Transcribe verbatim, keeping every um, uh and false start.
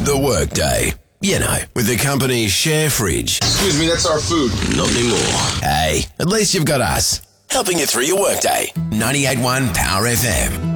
The Workday. You know, with the company's share fridge. Excuse me, that's our food. Not anymore. Hey, at least you've got us, helping you through your workday. ninety-eight point one Power F M.